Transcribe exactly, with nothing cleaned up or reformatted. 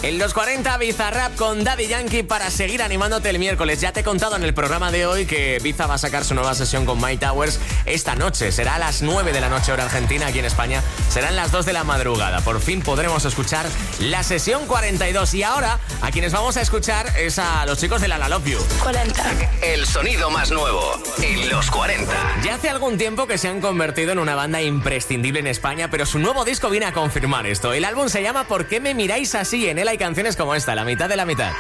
En los cuarenta, Bizarrap con Daddy Yankee para seguir animándote el miércoles. Ya te he contado en el programa de hoy que Biza va a sacar su nueva sesión con My Towers esta noche. Será a las nueve de la noche hora argentina, aquí en España serán las dos de la madrugada. Por fin podremos escuchar la sesión cuarenta y dos. Y ahora, a quienes vamos a escuchar es a los chicos de La La Love You. cuarenta. El sonido más nuevo en los cuarenta. Ya hace algún tiempo que se han convertido en una banda imprescindible en España, pero su nuevo disco viene a confirmar esto. El álbum se llama ¿Por qué me miráis así? En él hay canciones como esta, La mitad de la mitad.